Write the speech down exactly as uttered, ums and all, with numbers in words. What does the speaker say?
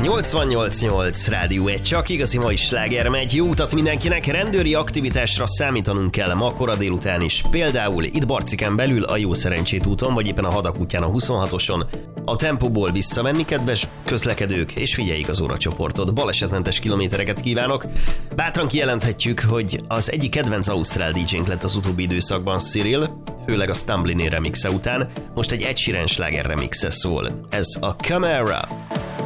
nyolcvannyolc nyolc Rádió egy, csak igazi mai sláger megy. Jó utat mindenkinek, rendőri aktivitásra számítanunk kell ma kora délután is. Például itt Barciken belül a Jó Szerencsét úton, vagy éppen a Hadak útján a huszonhatoson. A tempóból visszamenni, kedves közlekedők, és figyeljék az óracsoportot. Balesetmentes kilométereket kívánok. Bátran kijelenthetjük, hogy az egyik kedvenc ausztrál dé dzsénk lett az utóbbi időszakban Cyril, főleg a Stumbling remixe után. Most egy Ed Sheeran sláger remixe szól. Ez a Camera.